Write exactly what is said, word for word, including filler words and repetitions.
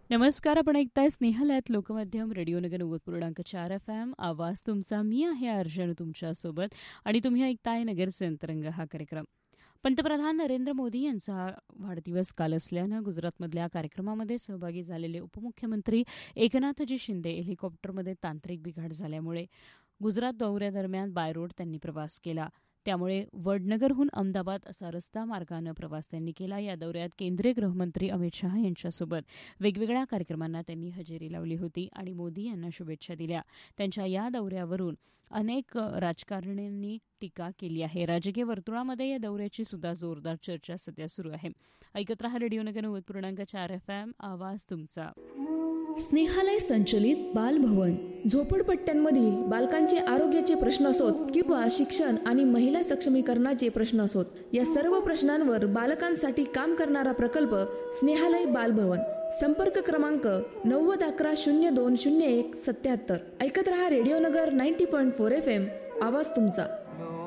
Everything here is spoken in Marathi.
नमस्कार. आपण ऐकताय स्नेहलयात लोकमाध्यम रेडिओ नगर नव्वद पूर्णांक चार एफ एम. आवाज तुमचा. मी आहे अर्जन तुमच्यासोबत आणि तुम्ही ऐकताय नगरचे अंतरंग हा कार्यक्रम. पंतप्रधान नरेंद्र मोदी यांचा वाढदिवस काल असल्यानं गुजरातमधल्या कार्यक्रमामध्ये सहभागी झालेले उपमुख्यमंत्री एकनाथजी शिंदे हेलिकॉप्टरमध्ये तांत्रिक बिघाड झाल्यामुळे गुजरात दौऱ्यादरम्यान बाय रोड त्यांनी प्रवास केला. त्यामुळे वडनगरहून अहमदाबाद असा रस्ता मार्गानं प्रवास त्यांनी केला. या दौऱ्यात केंद्रीय गृहमंत्री अमित शहा यांच्यासोबत वेगवेगळ्या कार्यक्रमांना त्यांनी हजेरी लावली होती आणि मोदी यांना शुभेच्छा दिल्या. त्यांच्या या दौऱ्यावरून अनेक राजकारण्यांनी टीका केली आहे. राजकीय वर्तुळामध्ये या दौऱ्याची सुद्धा जोरदार चर्चा सध्या सुरू आहे. ऐकत रहा रेडिओ नगर नव्वद पूर्णांक चार एफ एम. आवाज तुमचा. स्नेहालय संचलित बालभवन. झोपडपट्ट्यांमधील बालकांचे आरोग्याचे प्रश्न असोत किंवा शिक्षण आणि महिला सक्षमीकरणाचे प्रश्न असोत, या सर्व प्रश्नांवर बालकांसाठी काम करणारा प्रकल्प स्नेहालय बालभवन. संपर्क क्रमांक नव्वद अकरा शून्य दोन शून्य एक सत्याहत्तर. ऐकत रहा रेडिओ नगर ninety point four F M. आवाज तुमचा.